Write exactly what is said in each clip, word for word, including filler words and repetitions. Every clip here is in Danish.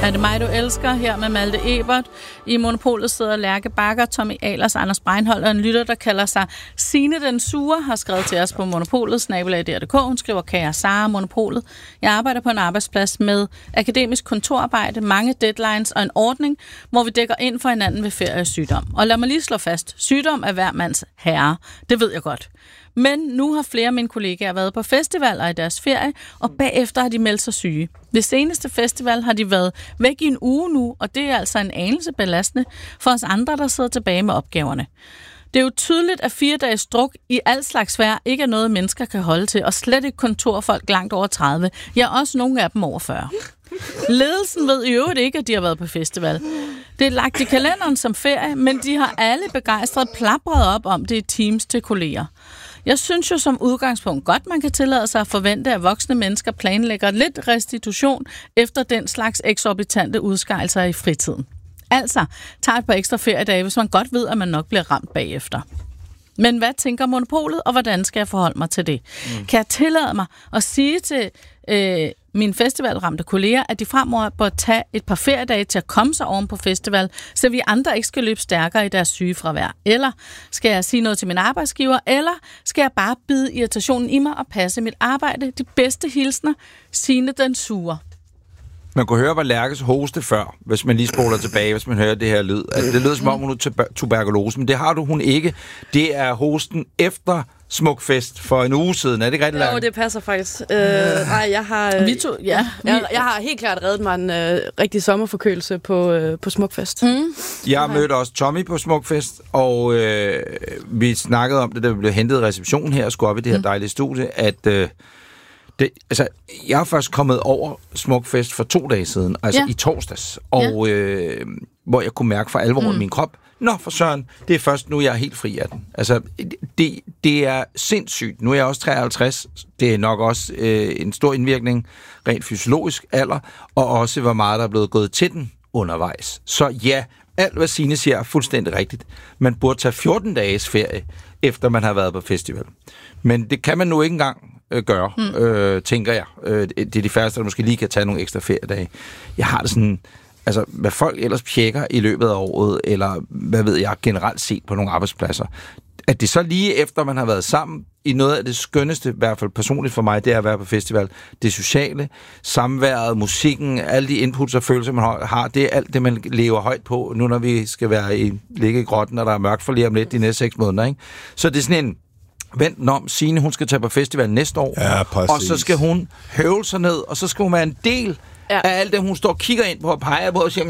Er det mig, du elsker? Her med Malte Ebert. I Monopolet sidder Lærke Bakker, Tommy Ahlers, Anders Breinholt og en lytter, der kalder sig Signe den Sure, har skrevet til os på Monopolet, snabelag punktum d k. Hun skriver, kære Sara, Monopolet. Jeg arbejder på en arbejdsplads med akademisk kontorarbejde, mange deadlines og en ordning, hvor vi dækker ind for hinanden ved ferie og sygdom. Og lad mig lige slå fast, sygdom er hver mands herre. Det ved jeg godt. Men nu har flere af mine kollegaer været på festivaler i deres ferie, og bagefter har de meldt sig syge. Ved seneste festival har de været væk i en uge nu, og det er altså en anelse belastende for os andre, der sidder tilbage med opgaverne. Det er jo tydeligt, at fire dages druk i al slags vejr ikke er noget, mennesker kan holde til, og slet ikke kontorfolk langt over tredive. Ja, også nogle af dem over fyrre. Ledelsen ved i øvrigt ikke, at de har været på festival. Det er lagt i kalenderen som ferie, men de har alle begejstret plapret op om det i Teams til kolleger. Jeg synes jo som udgangspunkt godt, man kan tillade sig at forvente, at voksne mennesker planlægger lidt restitution efter den slags eksorbitante udskejelser i fritiden. Altså, tag et par ekstra feriedage, hvis man godt ved, at man nok bliver ramt bagefter. Men hvad tænker Monopolet, og hvordan skal jeg forholde mig til det? Mm. Kan jeg tillade mig at sige til øh, mine festivalramte kolleger, at de fremover bør tage et par feriedage til at komme sig oven på festival, så vi andre ikke skal løbe stærkere i deres sygefravær? Eller skal jeg sige noget til min arbejdsgiver? Eller skal jeg bare bide irritationen i mig og passe mit arbejde? De bedste hilsner, Signe den Sure. Man kunne høre, hvad Lærkes hoste før, hvis man lige spoler tilbage, hvis man hører det her lyd. Altså, det lyder som om, hun har tuber- tuberkulose, men det har du hun ikke. Det er hosten efter Smukfest for en uge siden. Er det ikke rigtigt, Lærke? Jo, det passer faktisk. Øh, nej, jeg har... Vi to, ja. Jeg, jeg har helt klart reddet mig en øh, rigtig sommerforkølelse på, øh, på Smukfest. Mm. Jeg mødte også Tommy på Smukfest, og øh, vi snakkede om det, da vi blev hentet i receptionen her og skulle op i det her dejlige studie, at... Øh, Det, altså, jeg er først kommet over Smukfest for to dage siden, altså ja. i torsdags, og ja. øh, hvor jeg kunne mærke for alvor mm. i min krop, nå for søren, det er først nu, jeg er helt fri af den. Altså, det, det er sindssygt. Nu er jeg også treoghalvtreds, det er nok også øh, en stor indvirkning, rent fysiologisk alder, og også hvor meget der er blevet gået til den undervejs. Så ja, alt hvad Signe siger er fuldstændig rigtigt. Man burde tage fjorten dages ferie, efter man har været på festival. Men det kan man nu ikke engang gøre, mm. øh, tænker jeg. Øh, det er de færreste, der måske lige kan tage nogle ekstra feriedage. Jeg har det sådan, altså, hvad folk ellers pjekker i løbet af året, eller hvad ved jeg, generelt set på nogle arbejdspladser. At det så lige efter, man har været sammen, i noget af det skønneste, i hvert fald personligt for mig, det er at være på festival. Det sociale, samværet, musikken, alle de inputs og følelser, man har, det er alt det, man lever højt på, nu når vi skal være i, ligge i grotten, og der er mørkt for lige om lidt de næste seks måneder, ikke? Så det er sådan en vent den om, Signe, hun skal tage på festival næste år, ja, og så skal hun høvle sig ned, og så skal hun være en del ja. af alt det, hun står og kigger ind på og peger på og siger,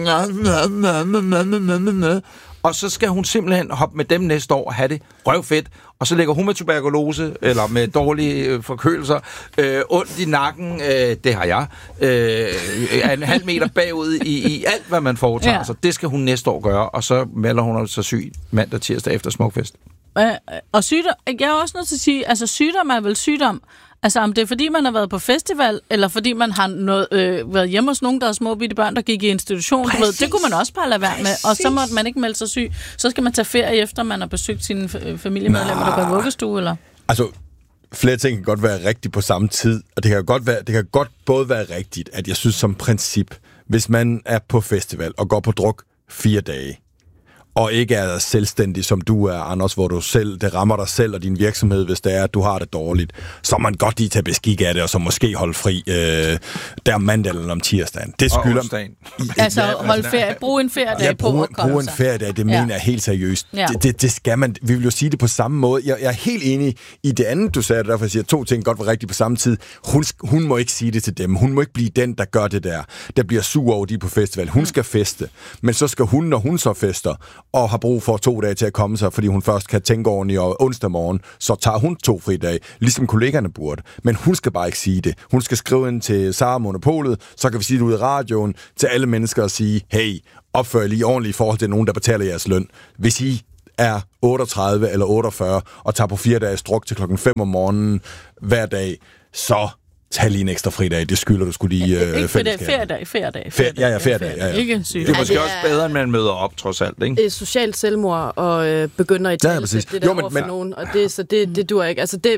og så skal hun simpelthen hoppe med dem næste år og have det røvfedt, og så ligger hun med tuberkulose, eller med dårlige øh, forkølelser, øh, ondt i nakken, øh, det har jeg, øh, en halv meter bagud i, i alt, hvad man foretager ja. sig. Det skal hun næste år gøre, og så melder hun sig syg mandag, tirsdag efter Smukfest. Øh, og sygdom, jeg er også nødt til at sige, altså sygdom er vel sygdom. Altså om det er fordi, man har været på festival, eller fordi man har noget, øh, været hjemme hos nogen, der er små bitte børn, der gik i institution. Du ved, det kunne man også bare lade være med, og så måtte man ikke melde sig syg. Så skal man tage ferie efter, man har besøgt sine familiemedlemmer, der går i vuggestue, eller? Altså, flere ting kan godt være rigtigt på samme tid, og det kan godt være, det kan godt både være rigtigt, at jeg synes som princip, hvis man er på festival og går på druk fire dage, og ikke er selvstændig, som du er, Anders, hvor du selv, det rammer dig selv og din virksomhed, hvis det er, at du har det dårligt, så man godt lige tage beskik af det, og så måske holde fri øh, der mandag eller om tirsdagen. Det skylder... Altså holde ferie, brug en feriedag ja, på at komme brug en feriedag, det mener ja. jeg helt seriøst. Ja. Det, det, det skal man, vi vil jo sige det på samme måde. Jeg, jeg er helt enig i det andet, du sagde, derfor siger to ting godt var rigtigt på samme tid. Hun, hun må ikke sige det til dem. Hun må ikke blive den, der gør det der. Der bliver sur over de på festival. Hun mm. skal feste. Men så skal hun, når hun så fester, og har brug for to dage til at komme sig, fordi hun først kan tænke ordentligt, og onsdag morgen, så tager hun to fridage, ligesom kollegerne burde. Men hun skal bare ikke sige det. Hun skal skrive ind til Sara Monopolet, så kan vi sige det ud i radioen til alle mennesker og sige, hey, opfør lige ordentligt i forhold til nogen, der betaler jeres løn. Hvis I er otteogtredive eller otteogfyrre og tager på fire dages druk til klokken fem om morgenen hver dag, så tag lige en ekstra fridag. Det skylder du skulle lige øh, ikke fællesskab. Feriedag, feriedag. Feriedag. Ja, ja, feriedag. Ja, ja. Ikke syg. Det er måske ja, også bedre, end man møder op, trods alt, ikke? Socialt selvmord og øh, begynder i tale. Ja, præcis. Det der jo, men, for men, nogen, og det, så det, det duer ikke. Altså, det,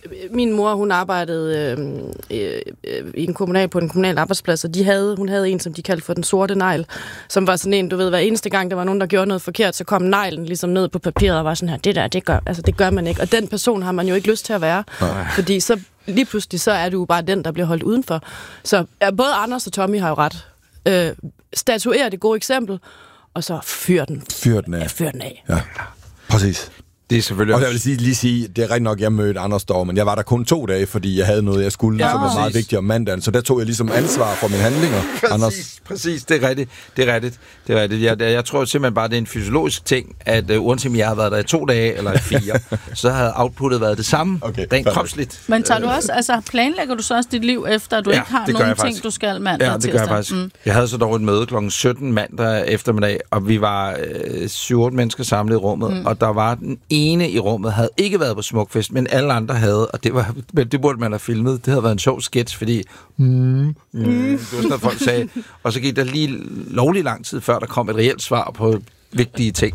min mor, hun arbejdede øh, øh, i en kommunal, på en kommunal arbejdsplads, og de havde, hun havde en, som de kaldte for den sorte negl, som var sådan en, du ved, hver eneste gang, der var nogen, der gjorde noget forkert, så kom neglen ligesom ned på papiret og var sådan her, det der, det gør, altså det gør man ikke. Og den person har man jo ikke lyst til at være, Nej. fordi så lige pludselig, så er du bare den, der bliver holdt udenfor. Så ja, både Anders og Tommy har jo ret. Øh, statuere det gode eksempel, og så fyr den. Fyr den af. Ja, fyr den af. Ja, præcis. Det er selvfølgelig og jeg vil sige, lige sige, det er rigtig nok, jeg mødte Anders Storm, men jeg var der kun to dage, fordi jeg havde noget, jeg skulle, ja, som var meget vigtigt om mandagen. Så der tog jeg ligesom ansvar for mine handlinger. Præcis, Anders. præcis. Det er rigtigt. Det er rigtigt. Det er rigtigt. Jeg, jeg tror simpelthen bare, det er en fysiologisk ting, at uh, uanset om jeg har været der i to dage eller i fire, så havde outputtet været det samme. Okay, rent kropsligt. Men tager du også, altså planlægger du så også dit liv efter, at du ja, ikke har nogen ting, du skal mandag ja, det gør jeg faktisk. Mm. Jeg havde så dog et møde klokken sytten mandag eftermiddag, og vi var øh, syv otte mennesker samlet i rummet, mm. og der var den ene i rummet, havde ikke været på Smukfest, men alle andre havde, og det var, det burde man have filmet. Det havde været en sjov sketch, fordi mm, mm, det var sådan, folk sagde. Og så gik der lige lovlig lang tid, før der kom et reelt svar på vigtige ting.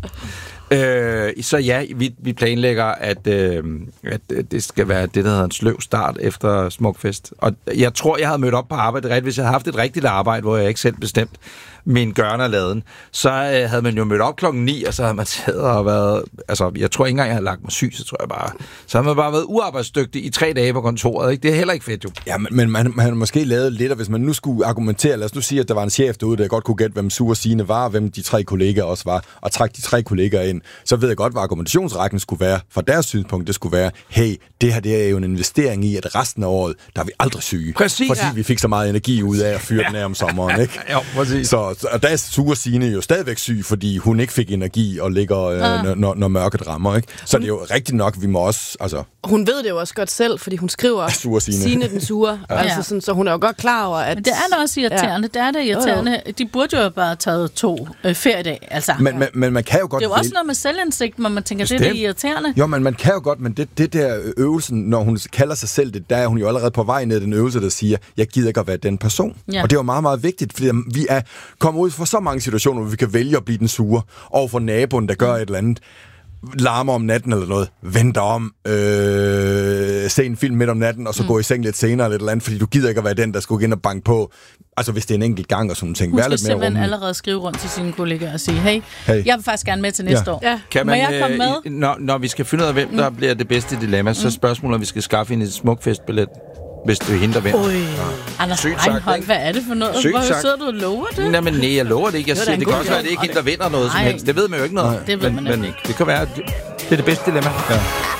Øh, så ja, vi, vi planlægger, at, øh, at det skal være det, der hedder en sløv start efter Smukfest. Og jeg tror, jeg havde mødt op på arbejde, hvis jeg havde haft et rigtigt arbejde, hvor jeg ikke selv bestemt min gørne og laden, så øh, havde man jo mødt op klokken ni, og så havde man siddet og været, altså jeg tror ikke engang, jeg havde lagt mig syg, så tror jeg bare, så havde man bare været uarbejdsdygtig i tre dage på kontoret, ikke? Det er heller ikke fedt jo. Ja, men, men man, man har måske lavet lidt, og hvis man nu skulle argumentere, lad os nu sige, at der var en chef derude, der godt kunne gætte, hvem Sure Signe var, og hvem de tre kollegaer også var, og trække de tre kollegaer ind, så ved jeg godt, hvad argumentationsrækken skulle være, fra deres synspunkt, det skulle være, hey, det her det er jo en investering i, at resten af året, der er vi aldrig syge. Præcis. Fordi ja. vi fik så meget energi ud af at fyre ja. den af om sommeren, ikke? Ja, præcis. Så og der er Sure Signe jo stadigvæk syg, fordi hun ikke fik energi og ligger, øh, ah. når, når mørket rammer, ikke? Så hun, det er jo rigtigt nok, vi må også, altså... Hun ved det jo også godt selv, fordi hun skriver Sure Signe. Signe den sure, ja. altså sådan, så hun er jo godt klar over, at... Men det er da også irriterende, ja. det er da irriterende. Oh. De burde jo bare have taget to øh, feriedage, altså. Men, men, men man kan jo godt... Det er jo også noget med selvindsigt, hvor man tænker, det er irriterende. Jo, men man kan jo godt, men det, det der øvelsen, når hun kalder sig selv det, der er hun jo allerede på vej ned den øvelse, der siger, jeg gider ikke at være den person. Ja. Og det er jo meget, meget vigtigt, fordi vi er kommet ud for så mange situationer, hvor vi kan vælge at blive den sure over for naboen, der gør et eller andet, larmer om natten eller noget, venter om, øh, se en film midt om natten, og så mm. gå i seng lidt senere eller et eller andet, fordi du gider ikke at være den, der skulle gå ind og banke på. Altså hvis det er en enkelt gang og sådan nogle ting. Hun skal simpelthen allerede skrive rundt til sine kollegaer og sige, hey, hey. jeg vil faktisk gerne med til næste ja. år. Ja. Kan man, Må jeg komme med? Øh, når, når vi skal finde ud af, hvem der mm. bliver det bedste dilemma, mm. så spørgsmålet, om vi skal skaffe hende et Smukfestbillet, hvis du henter vinder. Oj, ja. Anders Reinhold, hvad er det for noget? Sygt Hvor sidder du og lover det? Nej, men nej, jeg lover det ikke. Jeg det siger, det kan også være, at det ikke hende, der vinder noget som helst. Det ved man jo ikke noget. Det ved man men, ikke. Det kan være, det er det bedste dilemma. Ja.